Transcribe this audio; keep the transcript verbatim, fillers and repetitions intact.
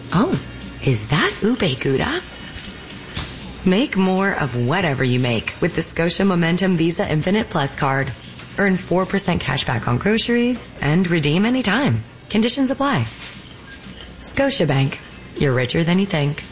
Oh, is that ube gouda? Make more of whatever you make with the Scotia Momentum Visa Infinite Plus card. Earn four percent cash back on groceries and redeem anytime. Conditions apply. Scotiabank. You're richer than you think.